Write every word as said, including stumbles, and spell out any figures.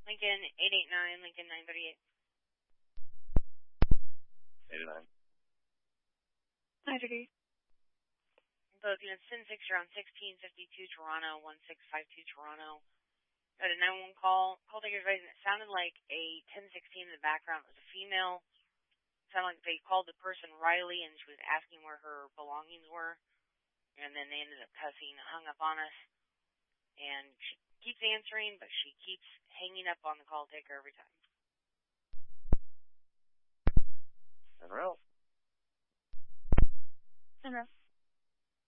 Lincoln eight eight nine, Lincoln nine thirty-eight. eight eight nine. nine thirty-eight. Both units ten six, you're on sixteen fifty-two Toronto, one six five two Toronto. Got a nine one one call. Call taker advising it sounded like a ten sixteen in the background. It was a female. It sounded like they called the person Riley and she was asking where her belongings were. And then they ended up cussing, hung up on us. And she keeps answering, but she keeps hanging up on the call taker every time. Monroe. Monroe.